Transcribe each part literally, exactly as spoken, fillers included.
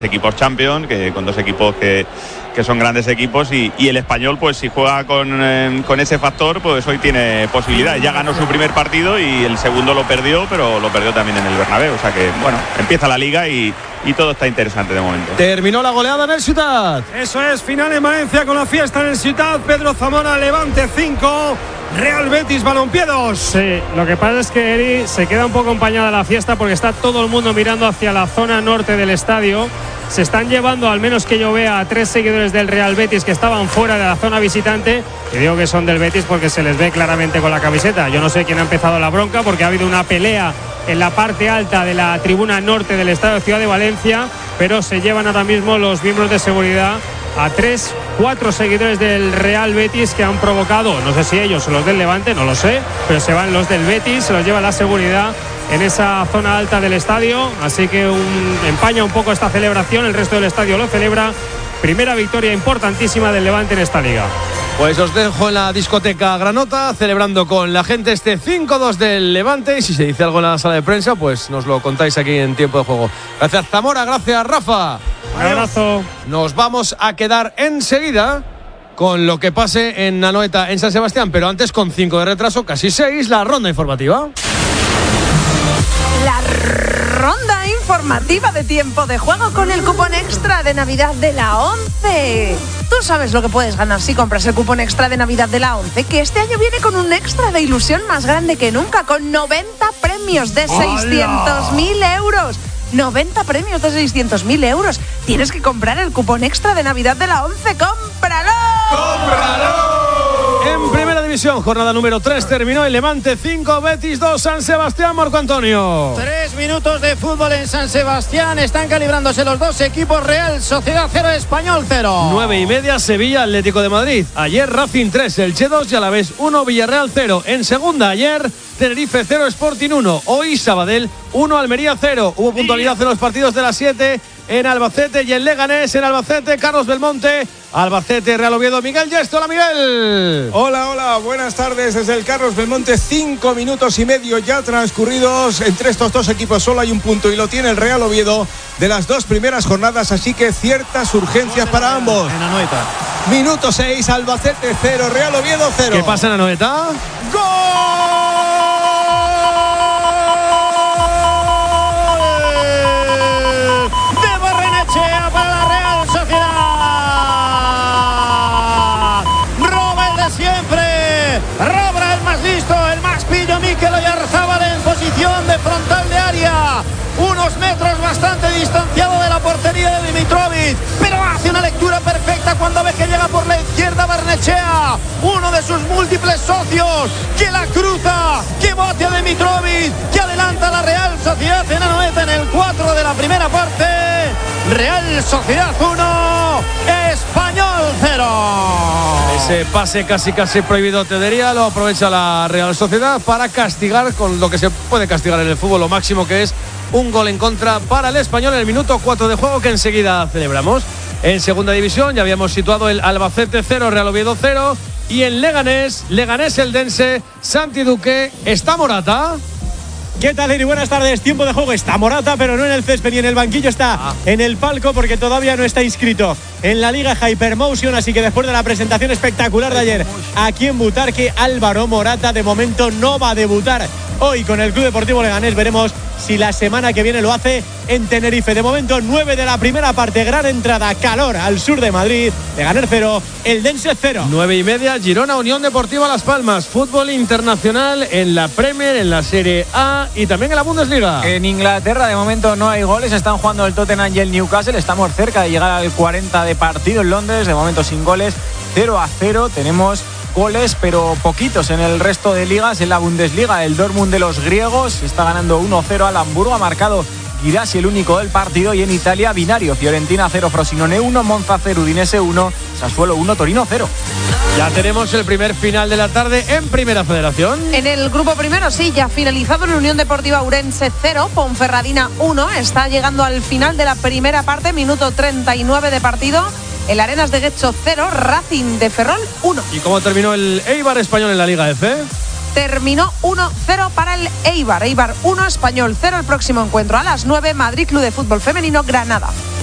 equipos Champions, que con dos equipos que, que son grandes equipos, y, y el Español, pues si juega con, eh, con ese factor, pues hoy tiene posibilidades. Ya ganó su primer partido y el segundo lo perdió, pero lo perdió también en el Bernabéu. O sea que, bueno, empieza la Liga y, y todo está interesante de momento. Terminó la goleada en el Ciutat. Eso es, final en Valencia con la fiesta en el Ciutat. Pedro Zamora, Levante cinco, Real Betis Balompié dos. Sí, lo que pasa es que Eri se queda un poco empañada la fiesta porque está todo el mundo mirando hacia la zona norte del estadio. Se están llevando, al menos que yo vea, a tres seguidores del Real Betis que estaban fuera de la zona visitante. Y digo que son del Betis porque se les ve claramente con la camiseta. Yo no sé quién ha empezado la bronca, porque ha habido una pelea en la parte alta de la tribuna norte del estadio Ciudad de Valencia, pero se llevan ahora mismo los miembros de seguridad a tres, cuatro seguidores del Real Betis que han provocado, no sé si ellos o los del Levante, no lo sé, pero se van los del Betis, se los lleva la seguridad en esa zona alta del estadio, así que un, empaña un poco esta celebración. El resto del estadio lo celebra. Primera victoria importantísima del Levante en esta liga. Pues os dejo en la discoteca Granota celebrando con la gente este cinco dos del Levante, y si se dice algo en la sala de prensa, pues nos lo contáis aquí en Tiempo de Juego. Gracias Zamora, gracias Rafa. Un abrazo. Nos vamos a quedar enseguida con lo que pase en Anoeta, en San Sebastián, pero antes, con cinco de retraso, casi seis, la ronda informativa. La ronda informativa de Tiempo de Juego con el cupón extra de Navidad de la ONCE. Tú sabes lo que puedes ganar si compras el cupón extra de Navidad de la ONCE, que este año viene con un extra de ilusión más grande que nunca, con noventa premios de seiscientos mil euros. noventa premios de seiscientos mil euros. Tienes que comprar el cupón extra de Navidad de la ONCE. ¡Cómpralo! ¡Cómpralo! En Primera División, jornada número tres, terminó el Levante cinco, Betis dos, San Sebastián. Marco Antonio. Tres minutos de fútbol en San Sebastián. Están calibrándose los dos equipos. Real Sociedad cero, Español cero. Nueve y media, Sevilla Atlético de Madrid. Ayer Racing tres, Elche dos y Alavés uno, Villarreal cero. En segunda ayer Tenerife cero, Sporting uno. Hoy Sabadell uno, Almería cero. Hubo puntualidad en los partidos de las siete en Albacete y en Leganés. En Albacete, Carlos Belmonte. Albacete, Real Oviedo, Miguel Gesto. Hola, Miguel. Hola, hola, buenas tardes desde el Carlos Belmonte. Cinco minutos y medio ya transcurridos. Entre estos dos equipos solo hay un punto y lo tiene el Real Oviedo de las dos primeras jornadas, así que ciertas urgencias para ambos. En Anoeta. Minuto seis, Albacete cero, Real Oviedo cero. ¿Qué pasa en Anoeta? ¡Gol! De frontal de área, unos metros bastante distanciado de la portería de Dimitrovic, pero hace una lectura perfecta cuando ve que llega por la izquierda Barnechea, uno de sus múltiples socios, que la cruza, que bote a Dimitrovic, que adelanta a la Real Sociedad en Anoeta en el cuatro de la primera parte. Real Sociedad uno, Español cero. Ese pase casi casi prohibido, te diría, lo aprovecha la Real Sociedad para castigar con lo que se puede castigar en el fútbol, lo máximo, que es un gol en contra para el Español en el minuto cuatro de juego, que enseguida celebramos. En segunda división ya habíamos situado el Albacete cero, Real Oviedo cero, y en Leganés, Leganés Eldense, Santi Duque. ¿Está Morata? ¿Qué tal, Eri? Buenas tardes. Tiempo de juego. Está Morata, pero no en el césped y en el banquillo. Está ah. en el palco porque todavía no está inscrito en la Liga Hypermotion. Así que después de la presentación espectacular de ayer aquí en Butarque, Álvaro Morata de momento no va a debutar hoy con el Club Deportivo Leganés. Veremos si la semana que viene lo hace en Tenerife. De momento, nueve de la primera parte. Gran entrada, calor al sur de Madrid. Leganés cero, Eldense cero. Nueve y media, Girona, Unión Deportiva Las Palmas. Fútbol internacional en la Premier, en la Serie A y también en la Bundesliga. En Inglaterra de momento no hay goles. Están jugando el Tottenham y el Newcastle. Estamos cerca de llegar al cuarenta de partido en Londres. De momento sin goles, cero a cero. Tenemos goles, pero poquitos en el resto de ligas. En la Bundesliga, el Dortmund de los griegos está ganando uno cero al Hamburgo. Ha marcado Girassi, el único del partido. Y en Italia, binario: Fiorentina cero, Frosinone uno, Monza cero, Udinese uno, Sassuolo uno, Torino cero. Ya tenemos el primer final de la tarde en Primera Federación. En el grupo primero, sí, ya finalizado en Unión Deportiva Ourense cero, Ponferradina uno. Está llegando al final de la primera parte, minuto treinta y nueve de partido. El Arenas de Guecho cero, Racing de Ferrol uno. ¿Y cómo terminó el Eibar Español en la Liga F? Terminó uno cero para el Eibar. Eibar uno, Español cero. El próximo encuentro a las nueve, Madrid Club de Fútbol Femenino, Granada.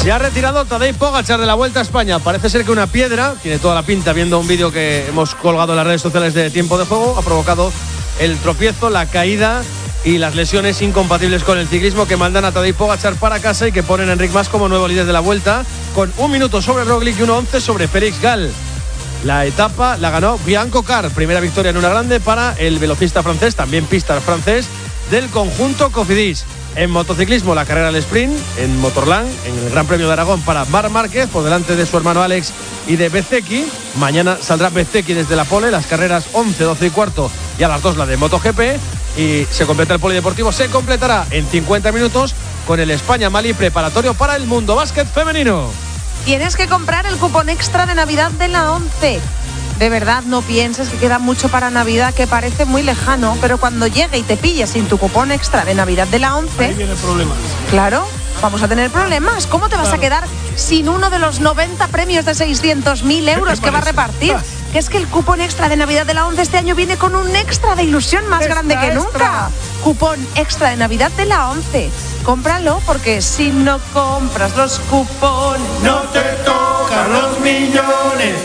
Se ha retirado Tadej Pogačar de la Vuelta a España. Parece ser que una piedra, tiene toda la pinta, viendo un vídeo que hemos colgado en las redes sociales de Tiempo de Juego, ha provocado el tropiezo, la caída y las lesiones incompatibles con el ciclismo que mandan a Tadej Pogačar para casa y que ponen a Enric Mas como nuevo líder de la Vuelta, con un minuto sobre Roglic y uno once sobre Félix Gall. La etapa la ganó Bianco Car, primera victoria en una grande para el velocista francés, también pista francés, del conjunto Cofidis. En motociclismo, la carrera al sprint en Motorland, en el Gran Premio de Aragón para Marc Márquez, por delante de su hermano Alex y de Bezzecchi. Mañana saldrá Bezzecchi desde la pole, las carreras once, doce y cuarto y a las dos la de MotoGP. Y se completa el polideportivo, se completará en cincuenta minutos con el España-Mali preparatorio para el Mundo Básquet Femenino. Tienes que comprar el cupón extra de Navidad de la ONCE. De verdad, no pienses que queda mucho para Navidad, que parece muy lejano, pero cuando llegue y te pilles sin tu cupón extra de Navidad de la ONCE... Ahí viene problemas. Claro, vamos a tener problemas. ¿Cómo te vas claro. a quedar sin uno de los noventa premios de seiscientos mil euros que va a repartir? Ah. Que es que el cupón extra de Navidad de la ONCE este año viene con un extra de ilusión más extra, grande que extra. nunca. Cupón extra de Navidad de la ONCE. Cómpralo, porque si no compras los cupones, no te tocan los millones.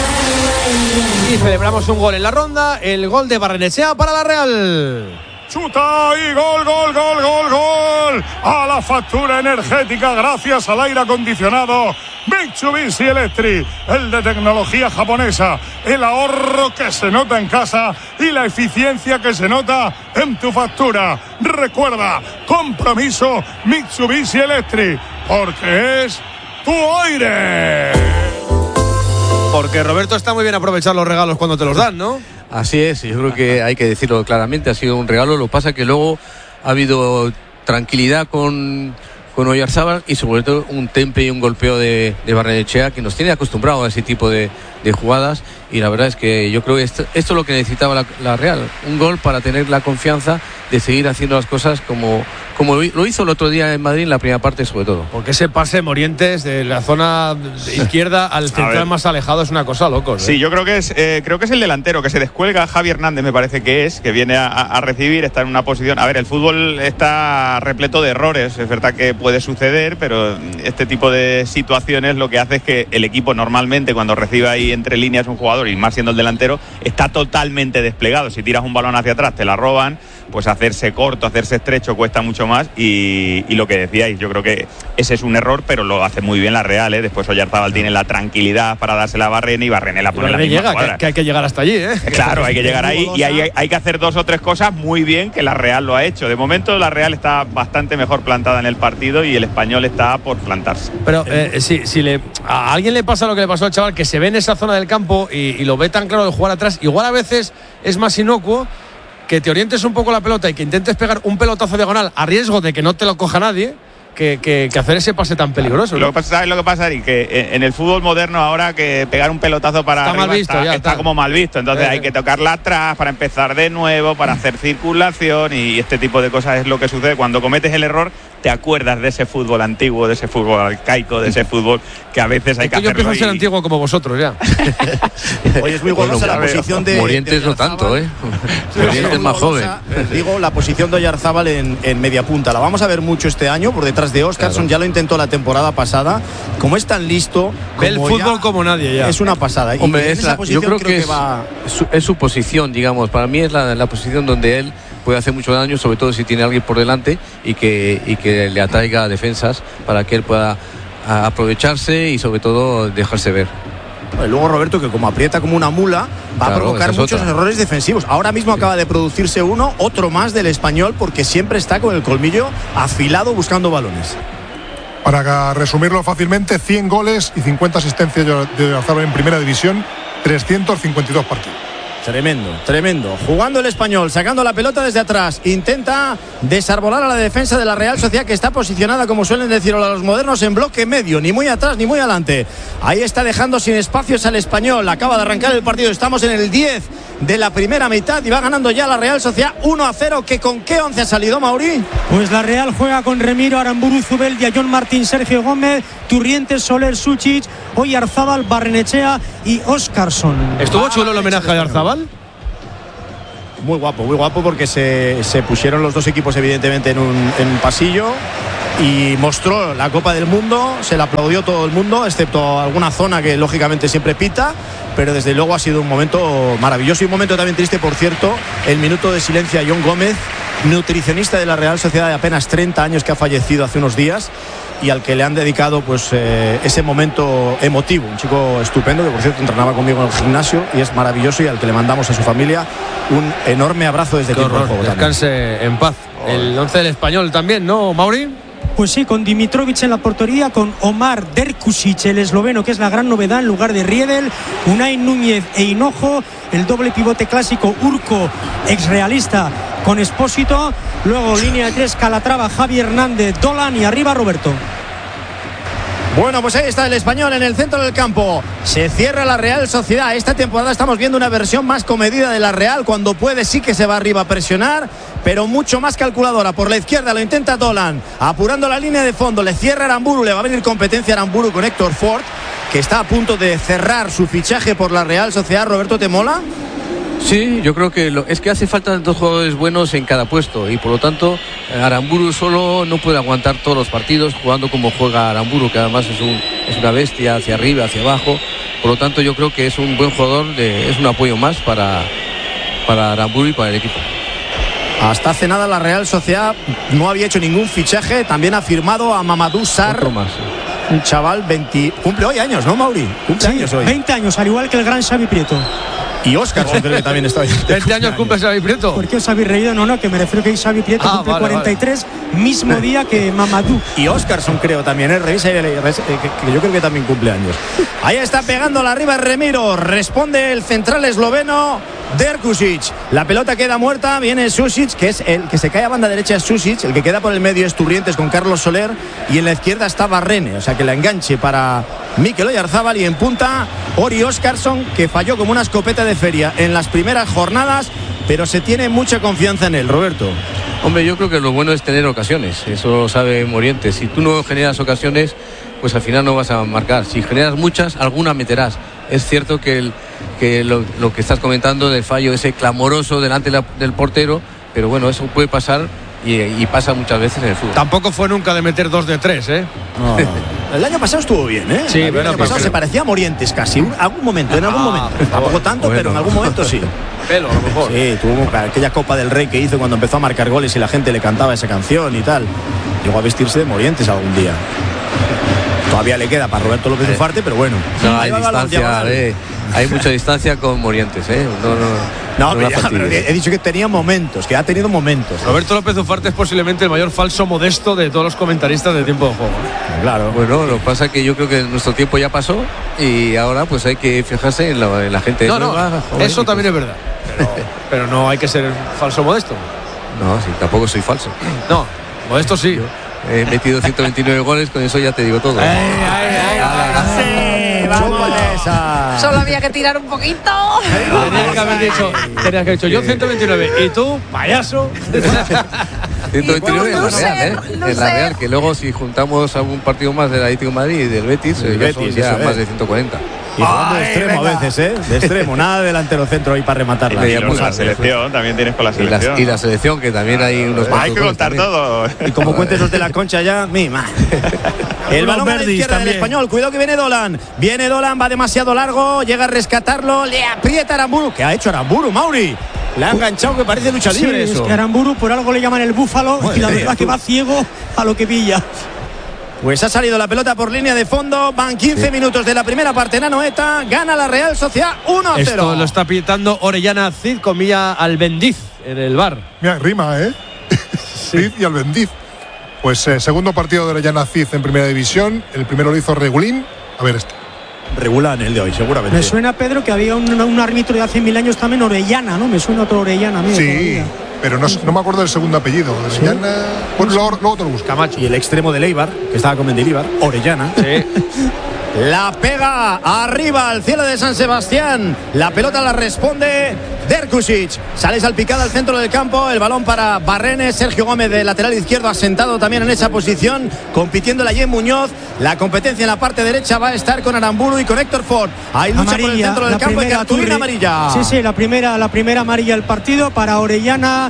Y celebramos un gol en la ronda, el gol de Barrenechea para la Real. Chuta y gol, gol, gol, gol, gol. A la factura energética gracias al aire acondicionado Mitsubishi Electric, el de tecnología japonesa, el ahorro que se nota en casa y la eficiencia que se nota en tu factura. Recuerda, compromiso Mitsubishi Electric, porque es tu aire. Porque Roberto está muy bien aprovechar los regalos cuando te los dan, ¿no? Así es, yo creo que hay que decirlo claramente, ha sido un regalo. Lo que pasa es que luego ha habido tranquilidad con, con Oyarzábal y sobre todo un temple y un golpeo de, de Barrenechea que nos tiene acostumbrados a ese tipo de, de jugadas, y la verdad es que yo creo que esto, esto es lo que necesitaba la, la Real, un gol para tener la confianza de seguir haciendo las cosas como, como lo hizo el otro día en Madrid en la primera parte sobre todo. Porque ese pase Morientes de la zona izquierda al central más alejado es una cosa loco, ¿eh? Sí, yo creo que es eh, creo que es el delantero que se descuelga, Javi Hernández me parece que es, que viene a, a recibir, está en una posición. A ver, el fútbol está repleto de errores, es verdad que puede suceder, pero este tipo de situaciones lo que hace es que el equipo normalmente cuando recibe ahí entre líneas un jugador, y más siendo el delantero, está totalmente desplegado. Si tiras un balón hacia atrás te la roban, pues hacerse corto, hacerse estrecho cuesta mucho más, y, y lo que decíais, yo creo que ese es un error, pero lo hace muy bien la Real, ¿eh? Después Oyarzábal tiene la tranquilidad para dársela a Barrene y Barrene la pone en la misma llega, cuadra. Que, que hay que llegar hasta allí, ¿eh? Claro, hay que llegar ahí y hay, hay que hacer dos o tres cosas muy bien, que la Real lo ha hecho. De momento la Real está bastante mejor plantada en el partido y el Español está por plantarse. Pero eh, si, si le, a alguien le pasa lo que le pasó al chaval, que se ve en esa zona del campo y, y lo ve tan claro de jugar atrás, igual a veces es más inocuo que te orientes un poco la pelota y que intentes pegar un pelotazo diagonal a riesgo de que no te lo coja nadie, que, que, que hacer ese pase tan peligroso, ¿no? Lo que pasa, ¿sabes lo que pasa, Ari? Que en el fútbol moderno ahora que pegar un pelotazo para está arriba mal visto, está, ya, está está. como mal visto, entonces eh, hay que tocarla atrás para empezar de nuevo, para hacer circulación, y este tipo de cosas es lo que sucede cuando cometes el error. Te acuerdas de ese fútbol antiguo, de ese fútbol arcaico, de ese fútbol que a veces hay que hacerlo. Yo empiezo a ser antiguo como vosotros ya. Oye, es muy golosa bueno, la posición de Morientes no tanto, ¿eh? Morientes es más joven. Digo, la posición de Oyarzábal en, en media punta. La vamos a ver mucho este año por detrás de Óscarson, claro. Ya lo intentó la temporada pasada. Como es tan listo, ve el fútbol como nadie ya. Es una pasada. Hombre, y es la, yo creo, creo que, que es, va... su, es su posición, digamos. Para mí es la, la posición donde él puede hacer mucho daño, sobre todo si tiene a alguien por delante y que, y que le atraiga defensas para que él pueda aprovecharse y sobre todo dejarse ver. Bueno, luego Roberto, que como aprieta como una mula, va claro, a provocar muchos otra. errores defensivos. Ahora mismo sí. acaba de producirse uno, otro más del Español, porque siempre está con el colmillo afilado buscando balones. Para resumirlo fácilmente, cien goles y cincuenta asistencias de Oyarzábal en primera división, trescientos cincuenta y dos partidos. Tremendo, tremendo. Jugando el Español, sacando la pelota desde atrás. Intenta desarbolar a la defensa de la Real Sociedad, que está posicionada, como suelen decir a los modernos, en bloque medio. Ni muy atrás, ni muy adelante. Ahí está dejando sin espacios al Español. Acaba de arrancar el partido. Estamos en el diez de la primera mitad y va ganando ya la Real Sociedad uno a cero. ¿Que con qué once ha salido, Mauri? Pues la Real juega con Remiro, Aramburu, Zubeldia, John Martín, Sergio Gómez, Turrientes, Soler, Suchic, Oyarzábal, Barrenechea y Óscarson. ¿Estuvo chulo el homenaje a Oyarzábal? Muy guapo, muy guapo, porque se, se pusieron los dos equipos evidentemente en un, en un pasillo y mostró la Copa del Mundo, se la aplaudió todo el mundo, excepto alguna zona que lógicamente siempre pita, pero desde luego ha sido un momento maravilloso y un momento también triste, por cierto, el minuto de silencio a John Gómez, nutricionista de la Real Sociedad de apenas treinta años, que ha fallecido hace unos días y al que le han dedicado pues eh, ese momento emotivo. Un chico estupendo que, por cierto, entrenaba conmigo en el gimnasio y es maravilloso, y al que le mandamos a su familia un enorme abrazo desde Tiempo de Juego. Descanse en paz. El once del Español también, ¿no, Mauri? Pues sí, con Dimitrovic en la portería, con Omar Derkušić, el esloveno, que es la gran novedad en lugar de Riedel, Unai Núñez e Hinojo, el doble pivote clásico Urco, exrealista, con Espósito, luego línea de tres Calatrava, Javi Hernández, Dolan y arriba Roberto. Bueno, pues ahí está el Español en el centro del campo. Se cierra la Real Sociedad. Esta temporada estamos viendo una versión más comedida de la Real. Cuando puede sí que se va arriba a presionar, pero mucho más calculadora. Por la izquierda lo intenta Dolan, apurando la línea de fondo. Le cierra Aramburu, le va a venir competencia Aramburu con Héctor Ford, que está a punto de cerrar su fichaje por la Real Sociedad. Roberto, ¿te mola? Sí, yo creo que lo, es que hace falta dos jugadores buenos en cada puesto, y por lo tanto Aramburu solo no puede aguantar todos los partidos jugando como juega Aramburu, que además es, un, es una bestia hacia arriba, hacia abajo. Por lo tanto yo creo que es un buen jugador, de, es un apoyo más para, para Aramburu y para el equipo. Hasta hace nada la Real Sociedad no había hecho ningún fichaje. También ha firmado a Mamadou Sarr. Otro más, sí. Un chaval veinte, cumple hoy años, ¿no, Mauri? Cumple sí, años hoy. veinte años, al igual que el gran Xavi Prieto. Y Óscarson creo que también está hoy. veinte años cumple Xavi Prieto. ¿Por qué os habéis reído? No, no, que me refiero que Xavi Prieto ah, cumple vale, cuarenta y tres, vale. Mismo día que Mamadou. Y Óscarson creo también, ¿eh? Revisa, que yo creo que también cumple años. Ahí está pegándola arriba Remiro. Responde el central esloveno Derkušić. La pelota queda muerta, viene Sušić, que es el que se cae a banda derecha, es Sušić. El que queda por el medio es Turrientes con Carlos Soler, y en la izquierda está Barrene, o sea que la enganche para Mikel Oyarzábal, y en punta Ori Óscarson, que falló como una escopeta de feria en las primeras jornadas, pero se tiene mucha confianza en él. Roberto. Hombre, yo creo que lo bueno es tener ocasiones, eso lo sabe Morientes. Si tú no generas ocasiones, pues al final no vas a marcar. Si generas muchas, alguna meterás. Es cierto que, el, que lo, lo que estás comentando del fallo ese clamoroso delante de la, del portero, pero bueno, eso puede pasar y, y pasa muchas veces en el fútbol. Tampoco fue nunca de meter dos de tres, ¿eh? No. El año pasado estuvo bien, ¿eh? Sí, el bueno, año pasado pero... se parecía a Morientes casi, en algún momento, en algún ah, momento. Tampoco tanto, bueno, pero en algún momento sí. Pelo, a lo mejor. Sí, tuvo aquella Copa del Rey que hizo cuando empezó a marcar goles y la gente le cantaba esa canción y tal. Llegó a vestirse de Morientes algún día. Todavía le queda para Roberto López Ufarte, pero bueno. No, hay distancia, eh, hay mucha distancia con Morientes, ¿eh? No, no, no, no pero, pero he dicho que tenía momentos, que ha tenido momentos. Roberto López Ufarte es posiblemente el mayor falso modesto de todos los comentaristas de Tiempo de Juego. Claro. Bueno, lo que pasa es que yo creo que nuestro tiempo ya pasó y ahora pues hay que fijarse en la, en la gente. No, nueva, no, joven, eso también pues... es verdad. Pero, pero no hay que ser falso modesto. No, sí, tampoco soy falso. No, modesto sí. Yo he metido ciento veintinueve goles, con eso ya te digo todo. ¡Ay, ay, ay! ay, ay vamos. Solo había que tirar un poquito. Tenías que haber dicho, tenías que haber dicho yo ciento veintinueve y tú, payaso. ciento veintinueve en la Real, ¿eh? En la Real, que luego si juntamos algún partido más del Atlético de Madrid y del Betis, el ya Betis, son ya eso más es. de ciento cuarenta. Y jugando de extremo a veces, ¿eh? De extremo, nada de delantero centro ahí para rematarla. Y, y con la selección, también tienes con la selección. Y la, y la selección, que también hay unos... Hay que contar también. todo. Y como cuentes los de la Concha ya, mima. El balón a la izquierda también. Del Español, cuidado que viene Dolan. Viene Dolan, va demasiado largo, llega a rescatarlo, le aprieta Aramburu. ¿Qué ha hecho Aramburu, Mauri? Le ha enganchado que parece lucha sí, libre es eso. Que Aramburu por algo le llaman el búfalo. Muy y la verdad que va ciego a lo que pilla. Pues ha salido la pelota por línea de fondo. Van quince sí. minutos de la primera parte en Anoeta. Gana la Real Sociedad uno a cero. Esto lo está pitando Orellana Cid con Milla Albendiz en el bar. Mira, rima, ¿eh? Sí. Cid y Albendiz. Pues eh, segundo partido de Orellana Cid en primera división. El primero lo hizo Regulín. A ver este. Regular en el de hoy, seguramente. Me suena, Pedro, que había un, un árbitro de hace mil años también, Orellana, ¿no? Me suena otro Orellana. Mío, sí, todavía. pero no, no me acuerdo del segundo apellido. Orellana. ¿Sí? Bueno, luego, luego te lo busco. Camacho. Y el extremo de Eibar, que estaba con Mendilibar, Orellana. Sí. La pega arriba al cielo de San Sebastián. La pelota la responde Derkušić. Sale salpicada al centro del campo. El balón para Barrene. Sergio Gómez de lateral izquierdo asentado también en esa posición. Compitiendo la Yen Muñoz. La competencia en la parte derecha va a estar con Aramburu y con Héctor Ford. Hay lucha amarilla, por el centro del campo y cartulina amarilla. Sí, sí, la primera, la primera amarilla del partido para Orellana.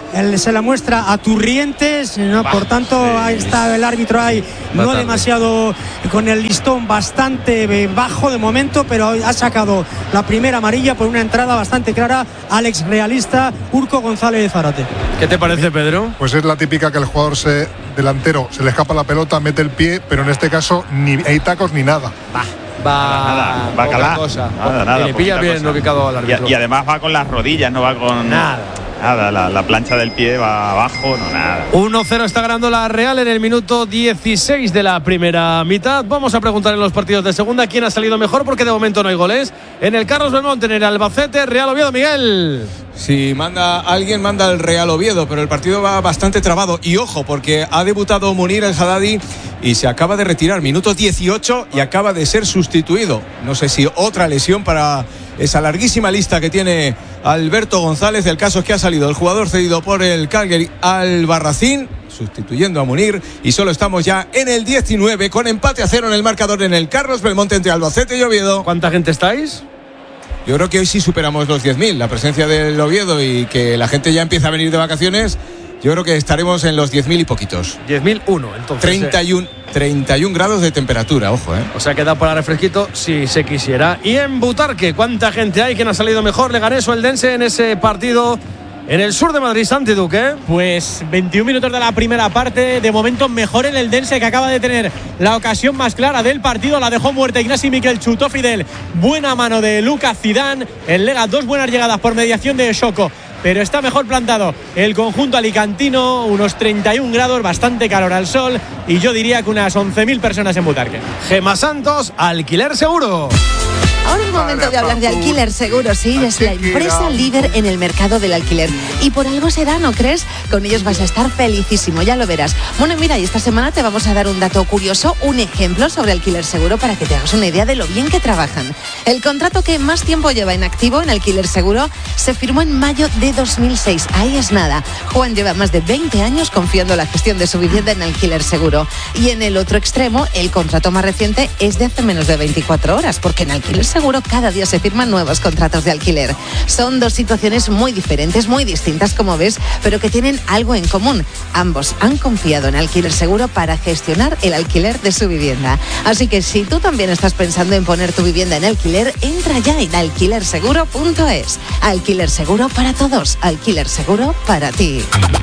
él se la muestra a Turrientes, ¿no? Por tanto, sí, ahí está el árbitro ahí, no tarde. demasiado, con el listón bastante bajo de momento, pero ha sacado la primera amarilla por una entrada bastante clara al ex realista Urco González Zárate. ¿Qué te parece, Pedro? Pues es la típica que el jugador se, delantero se le escapa la pelota, mete el pie, pero en este caso ni hay tacos ni nada. Va. Va, nada, va a calar. Cosa. Nada, nada, y le pilla bien cosa. ubicado al árbitro. Y, y además va con las rodillas, no va con nada. Nada, la, la plancha del pie va abajo, no nada. uno cero está ganando la Real en el minuto dieciséis de la primera mitad. Vamos a preguntar en los partidos de segunda quién ha salido mejor, porque de momento no hay goles. En el Carlos Belmonte, en el Albacete, Real Oviedo, Miguel. Si manda alguien, manda el Real Oviedo, pero el partido va bastante trabado. Y ojo, porque ha debutado Munir el Haddadi y se acaba de retirar, minuto dieciocho, y acaba de ser sustituido. No sé si otra lesión para esa larguísima lista que tiene Alberto González. El caso es que ha salido el jugador cedido por el Calgary al Barracín, sustituyendo a Munir, y solo estamos ya en el diecinueve, con empate a cero en el marcador en el Carlos Belmonte entre Albacete y Oviedo. ¿Cuánta gente estáis? Yo creo que hoy sí superamos los diez mil. La presencia del Oviedo y que la gente ya empieza a venir de vacaciones, yo creo que estaremos en los diez mil y poquitos. diez mil uno, entonces. treinta y uno, treinta y uno grados de temperatura, ojo, ¿eh? O sea, queda para refresquito si se quisiera. Y en Butarque, ¿cuánta gente hay? ¿Quién ha salido mejor? ¿Leganés o Eldense en ese partido en el sur de Madrid, Santi Duque? Pues veintiún minutos de la primera parte. De momento mejor el Eldense, que acaba de tener la ocasión más clara del partido. La dejó muerta Ignasi Miquel, chutó Fidel. Buena mano de Lucas Zidane. El Lega, dos buenas llegadas por mediación de Shoko, pero está mejor plantado el conjunto alicantino. Unos treinta y un grados, bastante calor al sol, y yo diría que unas once mil personas en Butarque. Gema Santos, Alquiler Seguro. Ahora es momento de hablar de Alquiler Seguro. Sí, es la empresa líder en el mercado del alquiler. Y por algo será, ¿no crees? Con ellos vas a estar felicísimo, ya lo verás. Bueno, mira, y esta semana te vamos a dar un dato curioso, un ejemplo sobre Alquiler Seguro, para que te hagas una idea de lo bien que trabajan. El contrato que más tiempo lleva en activo en Alquiler Seguro se firmó en mayo de dos mil seis. Ahí es nada. Juan lleva más de veinte años confiando la gestión de su vivienda en Alquiler Seguro. Y en el otro extremo, el contrato más reciente es de hace menos de veinticuatro horas, porque en Alquiler Seguro cada día se firman nuevos contratos de alquiler. Son dos situaciones muy diferentes, muy distintas, como ves, pero que tienen algo en común. Ambos han confiado en Alquiler Seguro para gestionar el alquiler de su vivienda. Así que si tú también estás pensando en poner tu vivienda en alquiler, entra ya en alquiler seguro punto es. Alquiler Seguro para todos, Alquiler Seguro para ti.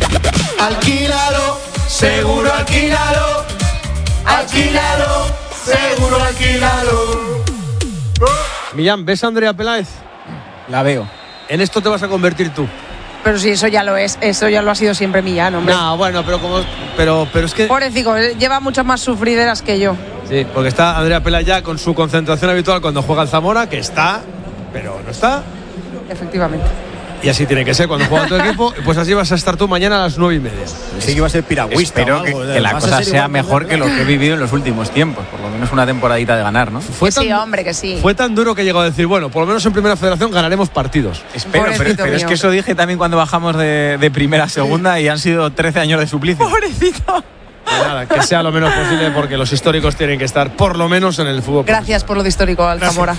Alquílalo, seguro alquílalo. Alquílalo, seguro alquílalo. Millán, ¿ves a Andrea Peláez? La veo. En esto te vas a convertir tú. Pero si eso ya lo es, eso ya lo ha sido siempre Millán, hombre. No, bueno, pero como pero pero es que pobrecito, lleva muchas más sufrideras que yo. Sí, porque está Andrea Peláez ya con su concentración habitual cuando juega el Zamora, que está, pero no está. Efectivamente. Y así tiene que ser cuando juega tu equipo. Pues así vas a estar tú mañana a las nueve y media. Sí, que iba a ser piragüista. Espero que, que la cosa sea mejor que lo que he vivido en los últimos tiempos. Por lo menos una temporadita de ganar, ¿no? Fue tan, sí, hombre, que sí. Fue tan duro que llegó a decir, bueno, por lo menos en Primera Federación ganaremos partidos. Espero, pero, pero es que eso dije también cuando bajamos de, de Primera a Segunda, y han sido trece años de suplicio. Pobrecito. Nada, que sea lo menos posible, porque los históricos tienen que estar por lo menos en el fútbol. Gracias por lo de histórico, al Zamora.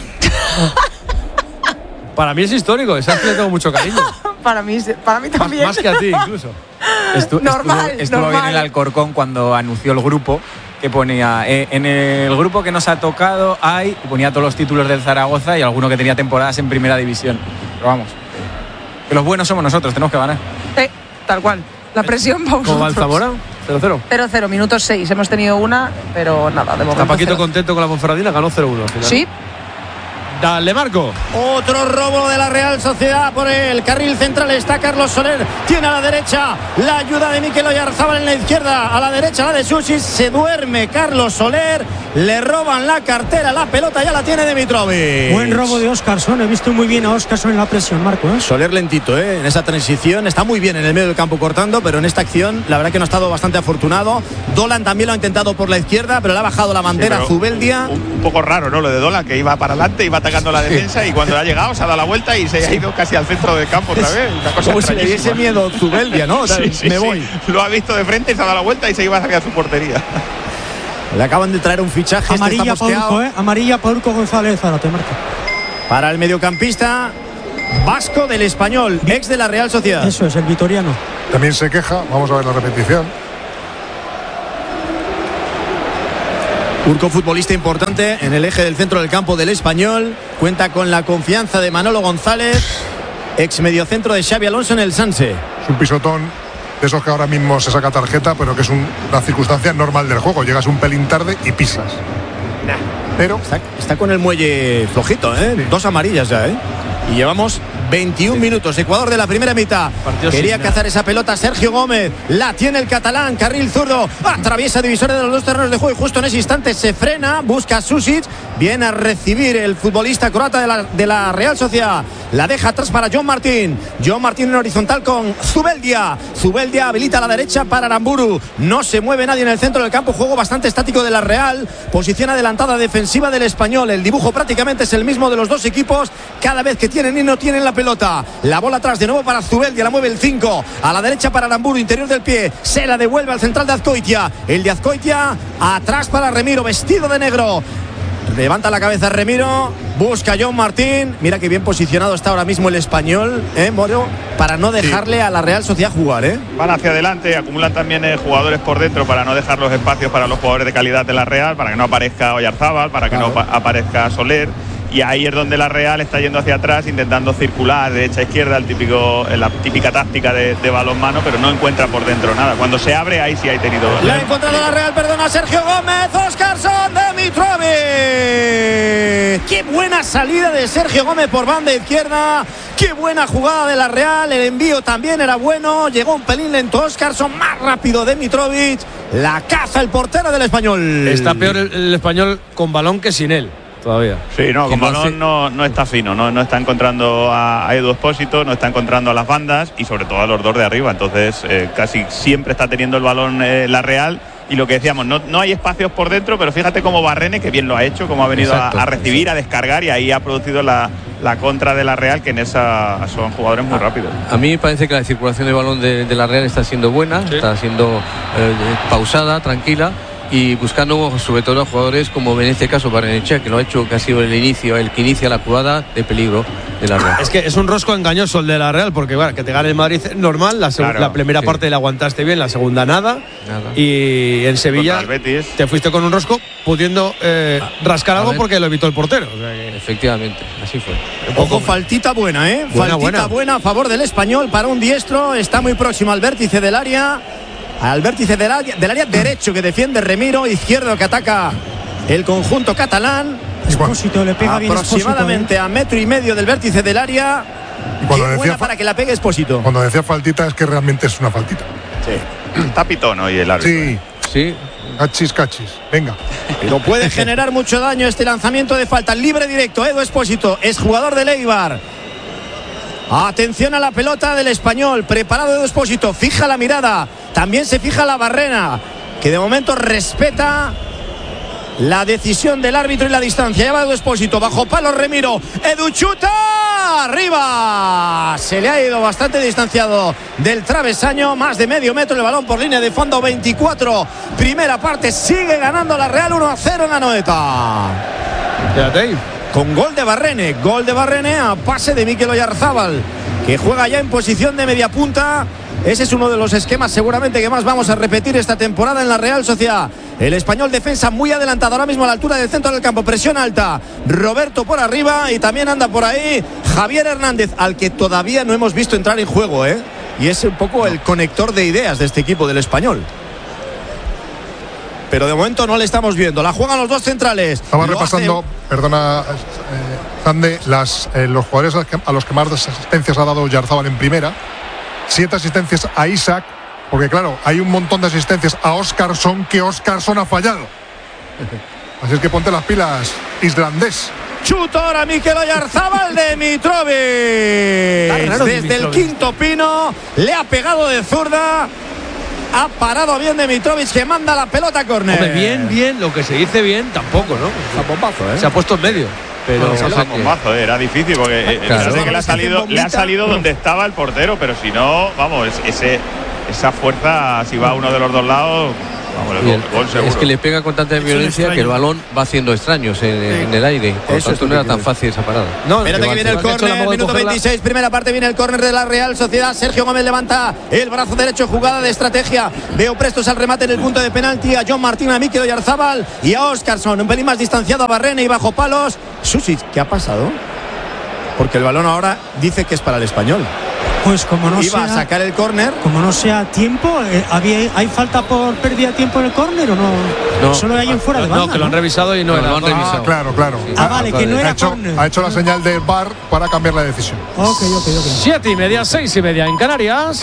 Para mí es histórico, esa que le tengo mucho cariño. Para mí, para mí también. Más, más que a ti, incluso. Estu, normal, estuvo estuvo normal. bien el Alcorcón cuando anunció el grupo, que ponía eh, en el grupo que nos ha tocado hay, y ponía todos los títulos del Zaragoza y alguno que tenía temporadas en Primera División. Pero vamos, que los buenos somos nosotros, tenemos que ganar. Sí, tal cual. La presión va a ¿Cómo va el Zamora? cero cero. cero cero, minutos seis. Hemos tenido una, pero nada, de momento. Está Paquito cero. contento con la Ponferradina, ganó cero uno al final. Sí. Dale, Marco. Otro robo de la Real Sociedad por el carril central. Está Carlos Soler. Tiene a la derecha la ayuda de Mikel Oyarzábal en la izquierda. A la derecha la de Susi. Se duerme Carlos Soler. Le roban la cartera. La pelota ya la tiene Dimitrovic. Buen robo de Óscarson. He visto muy bien a Óscarson en la presión, Marco, ¿eh? Soler lentito, ¿eh? En esa transición. Está muy bien en el medio del campo cortando, pero en esta acción la verdad que no ha estado bastante afortunado. Dolan también lo ha intentado por la izquierda, pero le ha bajado la bandera sí, Zubeldia. Un, un poco raro, ¿no? Lo de Dolan, que iba para adelante, iba atacando la defensa, y cuando ha llegado se ha dado la vuelta y se ha ido casi al centro del campo otra vez. Una cosa como si le diese miedo Zubeldia, ¿no? Sí, sí, Me sí. voy. Lo ha visto de frente, se ha dado la vuelta y se iba hacia su portería. Le acaban de traer un fichaje. Amarilla este para Urco, ¿eh? Amarilla para Urco González Zárate, Marco. Para el mediocampista vasco del Español, ex de la Real Sociedad. Eso es, el vitoriano. también se queja. Vamos a ver la repetición. Urco, futbolista importante en el eje del centro del campo del Español, cuenta con la confianza de Manolo González, ex mediocentro de Xavi Alonso en el Sanse. Es un pisotón de esos que ahora mismo se saca tarjeta, pero que es un, una circunstancia normal del juego. Llegas un pelín tarde y pisas. Nah. Pero está, está con el muelle flojito, ¿eh? Sí. Dos amarillas ya, ¿eh? Y llevamos veintiún sí. minutos. Ecuador de la primera mitad. Partido Quería cazar esa pelota Sergio Gómez. La tiene el catalán. Carril zurdo. Atraviesa divisores de los dos terrenos de juego. Y justo en ese instante se frena. Busca a Susic. Viene a recibir el futbolista croata de la, de la Real Sociedad. La deja atrás para John Martín. John Martín en horizontal con Zubeldia. Zubeldia habilita a la derecha para Aramburu. No se mueve nadie en el centro del campo. Juego bastante estático de la Real. Posición adelantada defensiva del Español. El dibujo prácticamente es el mismo de los dos equipos. Cada vez que tienen y no tienen la pelota. La bola atrás de nuevo para Zubeldia. La mueve el cinco. A la derecha para Aramburu. Interior del pie. Se la devuelve al central de Azcoitia. El de Azcoitia atrás para Remiro. Vestido de negro. Levanta la cabeza Remiro, busca a John Martín. Mira que bien posicionado está ahora mismo el Español, ¿eh, Moro? Para no dejarle sí. a la Real Sociedad jugar, ¿eh? Van hacia adelante, acumulan también eh, jugadores por dentro para no dejar los espacios para los jugadores de calidad de la Real, para que no aparezca Oyarzábal, para que claro. no aparezca Soler. Y ahí es donde la Real está yendo hacia atrás, intentando circular derecha a izquierda, el típico, la típica táctica de, de balonmano, pero no encuentra por dentro nada. Cuando se abre, ahí sí hay tenido. La ha encontrado la Real, perdona, Sergio Gómez, Óscarson de Mitrovic. Qué buena salida de Sergio Gómez por banda izquierda. Qué buena jugada de la Real. El envío también era bueno. Llegó un pelín lento Óscarson, más rápido de Mitrovic. La caza el portero del Español. Está peor el, el Español con balón que sin él. Todavía. Sí, no, con balón no, no está fino, no, no está encontrando a, a Edu Expósito, no está encontrando a las bandas y sobre todo a los dos de arriba. Entonces eh, casi siempre está teniendo el balón eh, la Real. Y lo que decíamos, no, no hay espacios por dentro, pero fíjate cómo Barrene, que bien lo ha hecho, cómo ha venido a, a recibir, a descargar, y ahí ha producido la, la contra de la Real, que en esa son jugadores muy rápidos. A mí me parece que la circulación de balón de, de la Real está siendo buena, sí. está siendo eh, pausada, tranquila, y buscando sobre todo a jugadores como en este caso Barrenechea, que lo ha hecho, que ha sido el inicio, el que inicia la jugada de peligro de la Real. Es que es un rosco engañoso el de la Real, porque bueno, que te gane el Madrid normal, la, claro, la primera sí. parte la aguantaste bien, la segunda nada, nada. Y en Sevilla te fuiste con un rosco pudiendo eh, rascar a algo ver. Porque lo evitó el portero. O sea que... Efectivamente, así fue. Ojo, faltita buena, ¿eh? Buena, faltita buena. buena a favor del Español para un diestro, está muy próximo al vértice del área. Al vértice del área, del área derecho que defiende Remiro, izquierdo que ataca el conjunto catalán. Expósito le pega bien aproximadamente Expósito, ¿eh? a metro y medio del vértice del área. Y cuando Qué decía buena para que la pegue Expósito. Cuando decía faltita es que realmente es una faltita. Sí. Está pitón hoy el árbitro. Sí, sí. Cachis, cachis. Venga. Pero puede generar mucho daño este lanzamiento de falta. Libre directo, Edu Expósito, es jugador del Eibar. Atención a la pelota del Español. Preparado Edu Expósito. Fija la mirada. También se fija la Barrena, que de momento respeta la decisión del árbitro y la distancia. Lleva Edu Expósito. Bajo palo Remiro. Edu chuta. Arriba. Se le ha ido bastante distanciado del travesaño. Más de medio metro el balón por línea de fondo. veinticuatro. Primera parte. Sigue ganando la Real uno a cero en la Anoeta. Quédate ahí. Con gol de Barrene, gol de Barrene a pase de Mikel Oyarzábal, que juega ya en posición de media punta. Ese es uno de los esquemas seguramente que más vamos a repetir esta temporada en la Real Sociedad. El Español defensa muy adelantado ahora mismo a la altura del centro del campo, presión alta, Roberto por arriba y también anda por ahí Javier Hernández, al que todavía no hemos visto entrar en juego, ¿eh? Y es un poco el conector de ideas de este equipo del Español. Pero de momento no le estamos viendo. La juegan los dos centrales. Estaba Lo repasando, hace... perdona, eh, Zande, las, eh, los jugadores a los, que, a los que más asistencias ha dado Oyarzábal en primera. Siete asistencias a Isaac, porque claro, hay un montón de asistencias a Óscarson que Óscarson ha fallado. Así es que ponte las pilas, islandés. Chuto ahora Mikel Oyarzábal de Mitrovic. Desde Mitrovic. El quinto pino le ha pegado de zurda. Ha parado bien de Mitrovic, que manda la pelota a córner. Hombre, bien, bien, lo que se dice bien tampoco, ¿no? A bombazo, ¿eh? Se ha puesto en medio. Pero no, no, no, bombazo, ¿eh? Era difícil porque claro. eh, que le ha salido, le ha salido donde estaba el portero, pero si no, vamos, ese, esa fuerza, si va a uno de los dos lados, Vamos, Y el- gol, gol seguro. es que le pega con tanta violencia que el balón va haciendo extraños en, en el aire. Por lo Eso es tanto, lo no que era tan quiero fácil esa parada. No, Espérate que igual- viene el igual que ha hecho la córner, modo de minuto cogerla. veintiséis, primera parte, viene el córner de la Real Sociedad. Sergio Gómez levanta el brazo derecho, jugada de estrategia. Veo prestos al remate en el punto de penalti a John Martín, a Mikel Oyarzabal y a Óscarson. Un pelín más distanciado a Barrene y bajo palos. Susic, ¿qué ha pasado? Porque el balón ahora dice que es para el Español. Pues como no Iba sea, a sacar el córner. como no sea tiempo, eh, había, ¿hay falta por pérdida de tiempo en el córner o no? No. Solo hay en fuera de banda. No, que lo han revisado y no, No, era. lo han Ah, revisado. Ah, claro, claro. Ah, vale, que no ha era hecho, córner. ha hecho la señal de V A R para cambiar la decisión. Ok, ok, ok. Siete y media, seis y media en Canarias.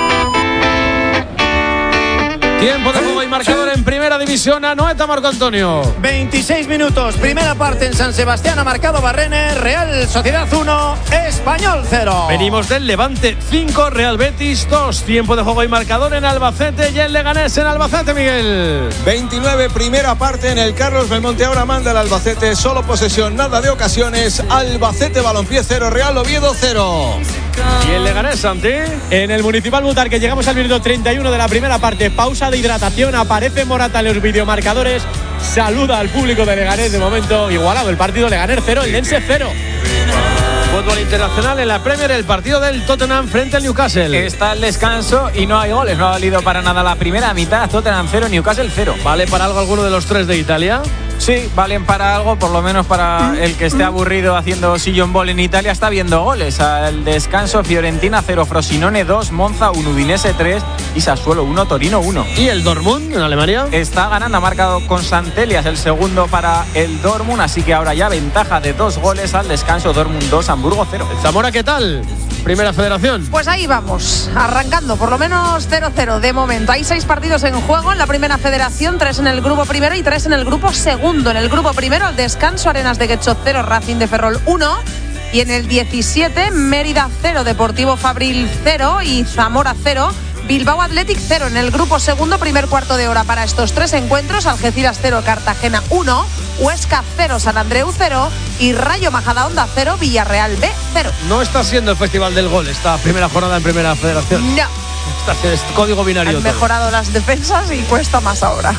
Tiempo de juego y marcador en primera división. Anoeta, Marco Antonio. veintiséis minutos, primera parte en San Sebastián, ha marcado Barrene. Real Sociedad uno, Español cero. Venimos del Levante cinco, Real Betis dos. Tiempo de juego y marcador en Albacete y en Leganés en Albacete, Miguel. veintinueve, primera parte en el Carlos Belmonte. Ahora manda el Albacete, solo posesión, nada de ocasiones. Albacete Balompié cero, Real Oviedo cero. Y en Leganés, Santi. En el Municipal Butar, que llegamos al minuto treinta y uno de la primera parte, pausa de hidratación, aparece Morata en los videomarcadores, saluda al público de Leganés. De momento igualado el partido, Leganés cero, el Lense cero. Fútbol internacional en la Premier, el partido del Tottenham frente al Newcastle. Está el descanso y no hay goles. No ha valido para nada la primera mitad. Tottenham cero, Newcastle cero. ¿Vale para algo alguno de los tres de Italia? Sí, valen para algo, por lo menos para el que esté aburrido haciendo sillón ball en Italia. Está viendo goles. Al descanso, Fiorentina cero, Frosinone dos, Monza uno, Udinese tres y Sassuolo uno, Torino uno. ¿Y el Dortmund en Alemania? Está ganando, ha marcado con Santelias el segundo para el Dortmund, así que ahora ya ventaja de dos goles al descanso. Dortmund dos, Hamburgo cero. ¿Zamora qué tal? Primera Federación. Pues ahí vamos, arrancando, por lo menos cero cero de momento. Hay seis partidos en juego en la Primera Federación, tres en el grupo primero y tres en el grupo segundo. En el grupo primero, al descanso, Arenas de Guecho cero, Racing de Ferrol uno. Y en el diecisiete, Mérida cero, Deportivo Fabril cero y Zamora cero. Bilbao Athletic cero. En el grupo segundo, primer cuarto de hora para estos tres encuentros, Algeciras cero, Cartagena uno, Huesca cero, San Andreu cero y Rayo Majadahonda cero, Villarreal B cero. No está siendo el Festival del Gol esta primera jornada en Primera Federación. No. Está siendo es código binario. Han todo. mejorado las defensas y cuesta más ahora.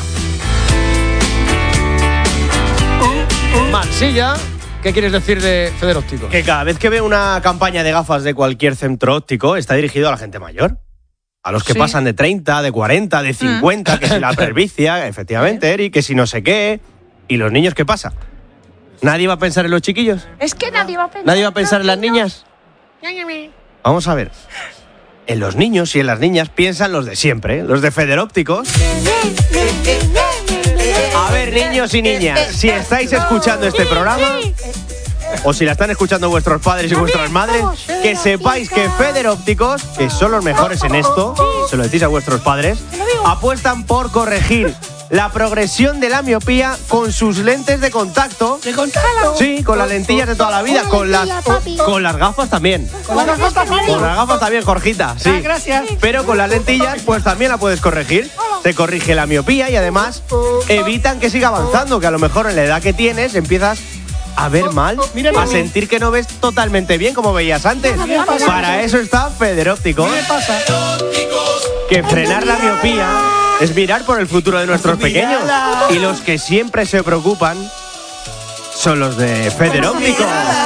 Mansilla, ¿qué quieres decir de Feder Óptico? Que cada vez que veo una campaña de gafas de cualquier centro óptico está dirigido a la gente mayor. A los que Sí. pasan de treinta, de cuarenta, de cincuenta, que si la presbicia, efectivamente, Eri, que si no sé qué. ¿Y los niños qué pasa? ¿Nadie va a pensar en los chiquillos? Es que nadie va a pensar. ¿Nadie va a pensar en las niñas? Vamos a ver. En los niños y en las niñas piensan los de siempre, ¿eh? Los de Feder Ópticos. A ver, niños y niñas, si estáis escuchando este programa, o si la están escuchando vuestros padres y vuestras madres, que sepáis que Feder Ópticos, que son los mejores en esto, se lo decís a vuestros padres, apuestan por corregir la progresión de la miopía con sus lentes de contacto. ¿De contacto? Sí, con las lentillas de toda la vida, con las, con las gafas también. ¿Con las gafas también? Con las gafas también, Jorgita, sí. Ah, gracias. Pero con las lentillas, pues también la puedes corregir. Te corrige la miopía y además evitan que siga avanzando, que a lo mejor en la edad que tienes empiezas a ver mal, a sentir que no ves totalmente bien como veías antes. Para eso está Feder Ópticos. Que frenar la miopía es mirar por el futuro de nuestros pequeños. Y los que siempre se preocupan son los de Feder Ópticos.